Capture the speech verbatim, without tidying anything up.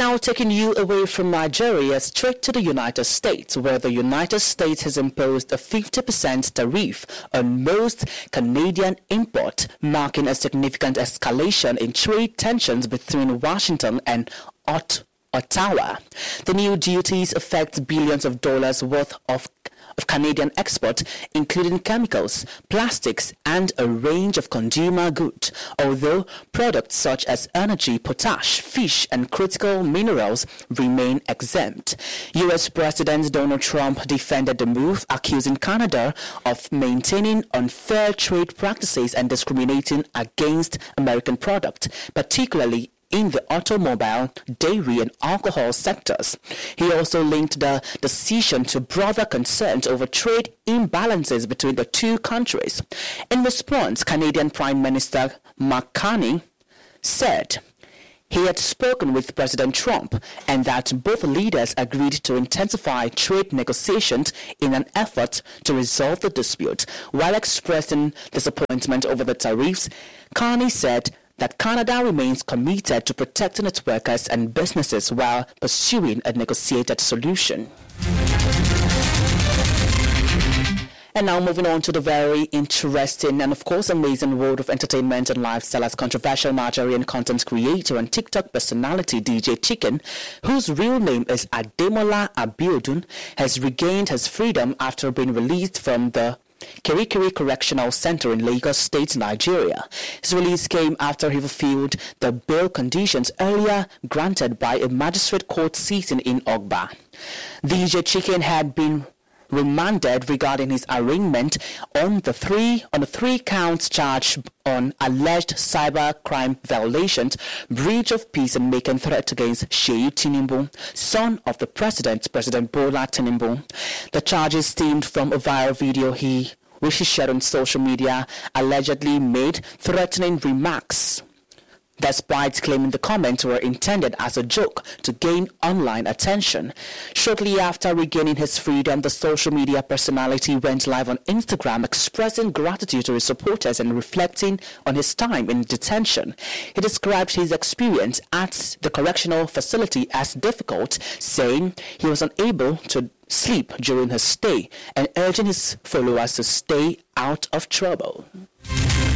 now taking you away from Nigeria straight to the United States, where the United States has imposed a fifty percent tariff on most Canadian import, marking a significant escalation in trade tensions between Washington and Ot- Ottawa. The new duties affect billions of dollars worth of of Canadian export, including chemicals, plastics, and a range of consumer goods, although products such as energy, potash, fish, and critical minerals remain exempt. U S President Donald Trump defended the move, accusing Canada of maintaining unfair trade practices and discriminating against American products, particularly in the automobile, dairy, and alcohol sectors. He also linked the decision to broader concerns over trade imbalances between the two countries. In response, Canadian Prime Minister Mark Carney said he had spoken with President Trump and that both leaders agreed to intensify trade negotiations in an effort to resolve the dispute. While expressing disappointment over the tariffs, Carney said that Canada remains committed to protecting its workers and businesses while pursuing a negotiated solution. And now moving on to the very interesting and of course amazing world of entertainment and lifestyle, as controversial Nigerian content creator and TikTok personality D J Chicken, whose real name is Ademola Abiodun, has regained his freedom after being released from the Kirikiri Correctional Center in Lagos State, Nigeria. His release came after he fulfilled the bail conditions earlier granted by a magistrate court sitting in Ogba. D J Chicken had been remanded regarding his arraignment on the three on the three counts charge on alleged cyber crime violations, breach of peace, and making threat against Sheyi Tinubu, son of the president, President Bola Tinubu. The charges stemmed from a viral video he which he shared on social media, allegedly made threatening remarks, despite claiming the comments were intended as a joke to gain online attention. Shortly after regaining his freedom, the social media personality went live on Instagram expressing gratitude to his supporters and reflecting on his time in detention. He described his experience at the correctional facility as difficult, saying he was unable to sleep during his stay and urging his followers to stay out of trouble.